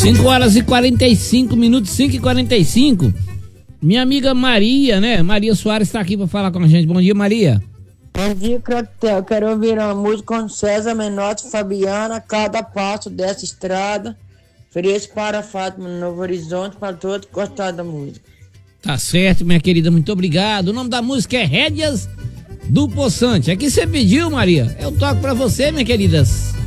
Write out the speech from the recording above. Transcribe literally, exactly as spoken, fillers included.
cinco horas e quarenta e cinco minutos, cinco e quarenta e cinco. Minha amiga Maria, né? Maria Soares está aqui para falar com a gente. Bom dia, Maria. Bom dia, Crotel. Eu quero ouvir uma música com César Menotti e Fabiana, Cada Passo dessa Estrada. Ofereço para Fátima, Novo Horizonte, para todos que gostaram da música. Tá certo, minha querida, muito obrigado. O nome da música é Rédeas do Poçante. Aqui você pediu, Maria. Eu toco para você, minha queridas.